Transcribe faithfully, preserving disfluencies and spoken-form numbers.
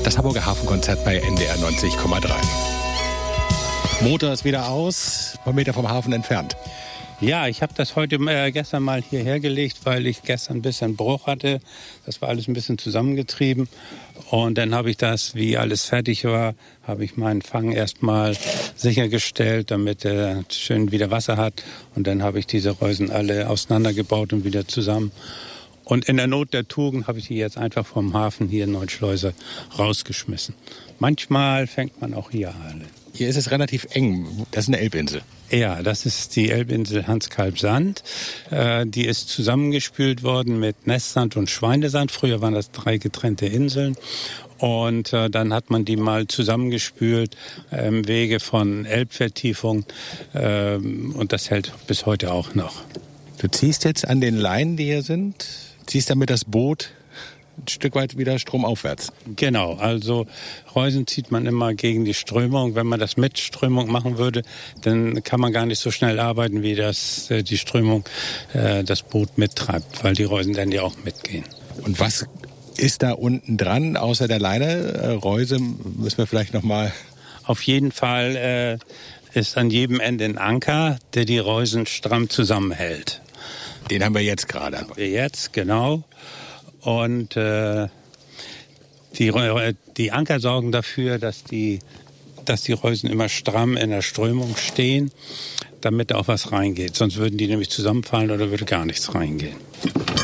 Das Hamburger Hafenkonzert bei N D R neunzig Komma drei. Motor ist wieder aus, ein paar Meter vom Hafen entfernt. Ja, ich habe das heute äh, gestern mal hierher gelegt, weil ich gestern ein bisschen Bruch hatte. Das war alles ein bisschen zusammengetrieben. Und dann habe ich das, wie alles fertig war, habe ich meinen Fang erstmal sichergestellt, damit er schön wieder Wasser hat. Und dann habe ich diese Reusen alle auseinandergebaut und wieder zusammen. Und in der Not der Tugend habe ich die jetzt einfach vom Hafen hier in Neuschleuse rausgeschmissen. Manchmal fängt man auch hier alle. Hier ist es relativ eng. Das ist eine Elbinsel. Ja, das ist die Elbinsel Hans-Kalb-Sand. Äh, die ist zusammengespült worden mit Nestsand und Schweinesand. Früher waren das drei getrennte Inseln. Und äh, dann hat man die mal zusammengespült äh, im Wege von Elbvertiefung. Äh, und das hält bis heute auch noch. Du ziehst jetzt an den Leinen, die hier sind, ziehst damit das Boot ein Stück weit wieder stromaufwärts. Genau, also Reusen zieht man immer gegen die Strömung. Wenn man das mit Strömung machen würde, dann kann man gar nicht so schnell arbeiten, wie das die Strömung äh, das Boot mittreibt, weil die Reusen dann ja auch mitgehen. Und was ist da unten dran, außer der Leine? Äh, Reuse müssen wir vielleicht noch mal... Auf jeden Fall äh, ist an jedem Ende ein Anker, der die Reusen stramm zusammenhält. Den haben wir jetzt gerade. Haben wir jetzt, genau. Und äh, die, die Anker sorgen dafür, dass die, dass die Reusen immer stramm in der Strömung stehen, damit auch was reingeht. Sonst würden die nämlich zusammenfallen oder würde gar nichts reingehen.